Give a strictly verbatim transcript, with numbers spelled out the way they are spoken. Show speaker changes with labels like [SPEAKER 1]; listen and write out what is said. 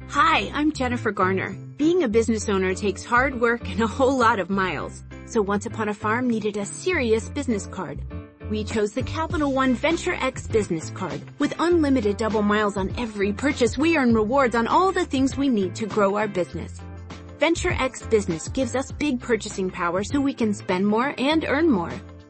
[SPEAKER 1] Hi, I'm Jennifer Garner. Being a business owner takes hard work and a whole lot of miles. So Once Upon a Farm needed a serious business card. We chose the Capital One Venture X business card. With unlimited double miles on every purchase, we earn rewards on all the things we need to grow our business. Venture X Business gives us big purchasing power so we can spend more and earn more.